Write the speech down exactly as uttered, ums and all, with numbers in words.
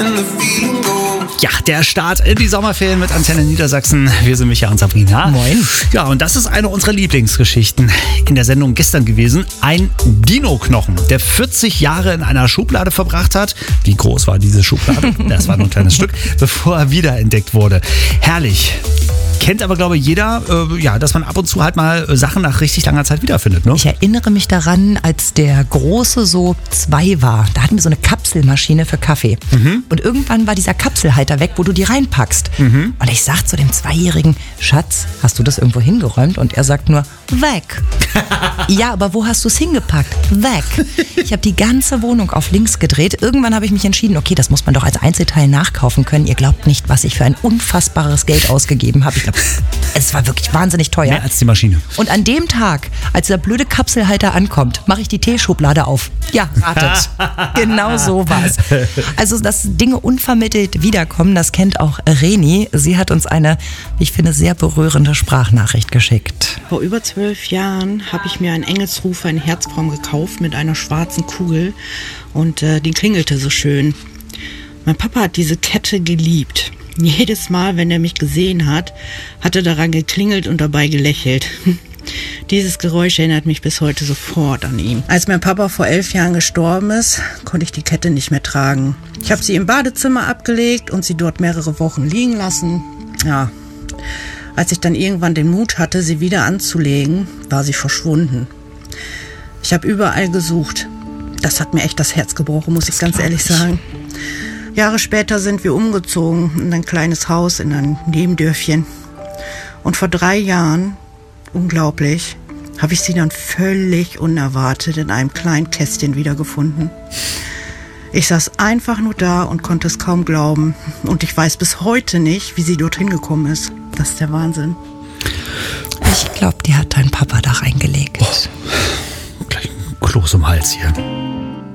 Ja, der Start in die Sommerferien mit Antenne Niedersachsen. Wir sind Micha und Sabrina. Moin. Ja, und das ist eine unserer Lieblingsgeschichten in der Sendung gestern gewesen. Ein Dino-Knochen, der vierzig Jahre in einer Schublade verbracht hat. Wie groß war diese Schublade? Das war nur ein kleines Stück, bevor er wiederentdeckt wurde. Herrlich. Kennt aber, glaube ich, jeder, äh, ja, dass man ab und zu halt mal Sachen nach richtig langer Zeit wiederfindet, ne? Ich erinnere mich daran, als der Große so zwei war. Da hatten wir so eine Kapselmaschine für Kaffee. Mhm. Und irgendwann war dieser Kapselhalter weg, wo du die reinpackst. Mhm. Und ich sag zu dem Zweijährigen, Schatz, hast du das irgendwo hingeräumt? Und er sagt nur, weg. Ja, aber wo hast du es hingepackt? Weg. Ich habe die ganze Wohnung auf links gedreht. Irgendwann habe ich mich entschieden, okay, das muss man doch als Einzelteil nachkaufen können. Ihr glaubt nicht, was ich für ein unfassbares Geld ausgegeben habe. Ich glaube, es war wirklich wahnsinnig teuer. Mehr als die Maschine. Und an dem Tag, als der blöde Kapselhalter ankommt, mache ich die Teeschublade auf. Ja, ratet. Genau so war's. Also, dass Dinge unvermittelt wiederkommen, das kennt auch Reni. Sie hat uns eine, ich finde, sehr berührende Sprachnachricht geschickt. Vor über zwölf Jahren habe ich mir einen Engelsrufer in Herzform gekauft mit einer schwarzen Kugel und äh, die klingelte so schön. Mein Papa hat diese Kette geliebt. Jedes Mal, wenn er mich gesehen hat, hat er daran geklingelt und dabei gelächelt. Dieses Geräusch erinnert mich bis heute sofort an ihn. Als mein Papa vor elf Jahren gestorben ist, konnte ich die Kette nicht mehr tragen. Ich habe sie im Badezimmer abgelegt und sie dort mehrere Wochen liegen lassen. Ja, als ich dann irgendwann den Mut hatte, sie wieder anzulegen, war sie verschwunden. Ich habe überall gesucht. Das hat mir echt das Herz gebrochen, muss ich ganz ehrlich sagen. Jahre später sind wir umgezogen in ein kleines Haus in ein Nebendörfchen. Und vor drei Jahren, unglaublich, habe ich sie dann völlig unerwartet in einem kleinen Kästchen wiedergefunden. Ich saß einfach nur da und konnte es kaum glauben. Und ich weiß bis heute nicht, wie sie dorthin gekommen ist. Das ist der Wahnsinn. Ich glaube, die hat dein Papa da reingelegt. Oh, gleich ein Kloß im Hals hier.